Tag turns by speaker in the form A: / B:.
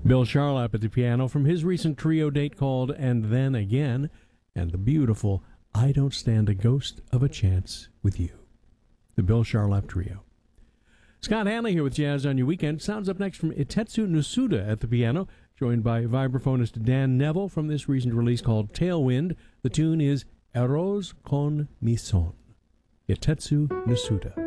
A: Bill Charlap at the piano from his recent trio date called And Then Again, and the beautiful I Don't Stand a Ghost of a Chance with You. The Bill Charlap Trio. Scott Hanley here with Jazz on Your Weekend. Sounds up next from Itetsu Nusuda at the piano, joined by vibraphonist Dan Neville from this recent release called Tailwind. The tune is Eros con mi son. Itetsu Nusuda.